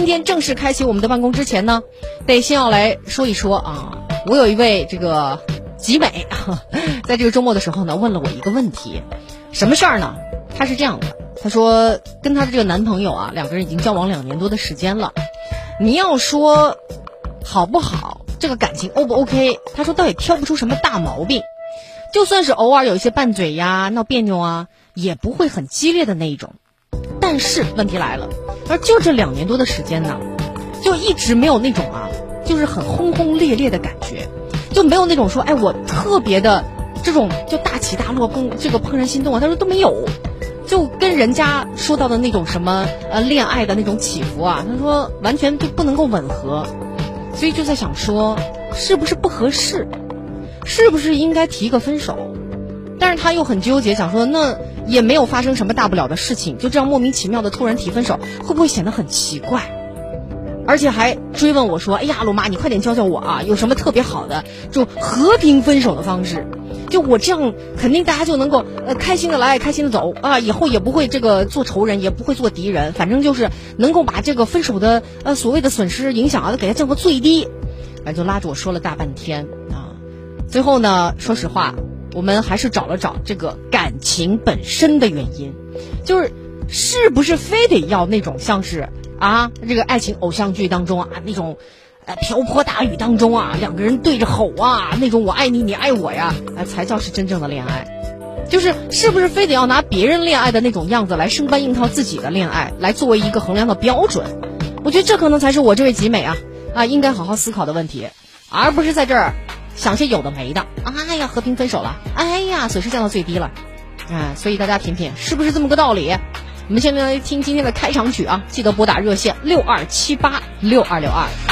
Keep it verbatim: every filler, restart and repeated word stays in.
今天正式开启我们的办公之前呢，得先要来说一说啊，我有一位这个集美，在这个周末的时候呢，问了我一个问题，什么事儿呢？她是这样的，她说跟她的这个男朋友啊，两个人已经交往两年多的时间了。你要说好不好，这个感情 O 不 OK？ 她说倒也挑不出什么大毛病，就算是偶尔有一些拌嘴呀、闹别扭啊，也不会很激烈的那一种。但是问题来了，而就这两年多的时间呢，就一直没有那种啊，就是很轰轰烈烈的感觉，就没有那种说，哎，我特别的这种就大起大落、更这个怦然心动啊。他说都没有，就跟人家说到的那种什么呃恋爱的那种起伏啊，他说完全就不能够吻合，所以就在想说，是不是不合适，是不是应该提个分手？但是他又很纠结，想说那也没有发生什么大不了的事情，就这样莫名其妙的突然提分手，会不会显得很奇怪？而且还追问我说，哎呀，罗妈，你快点教教我啊，有什么特别好的就和平分手的方式？就我这样，肯定大家就能够呃开心的来，开心的走啊，以后也不会这个做仇人，也不会做敌人，反正就是能够把这个分手的呃所谓的损失影响啊，给它降到最低。哎，就拉着我说了大半天啊，最后呢，说实话，我们还是找了找这个感情本身的原因，就是是不是非得要那种像是啊这个爱情偶像剧当中啊那种呃瓢泼大雨当中啊两个人对着吼啊那种我爱你你爱我呀，呃才叫是真正的恋爱。就是是不是非得要拿别人恋爱的那种样子来生搬硬套自己的恋爱，来作为一个衡量的标准？我觉得这可能才是我这位集美啊啊应该好好思考的问题，而不是在这儿想些有的没的。哎呀，和平分手了，哎呀，损失降到最低了，哎，所以大家品品是不是这么个道理？我们现在来听今天的开场曲啊，记得拨打热线六二七八六二六二。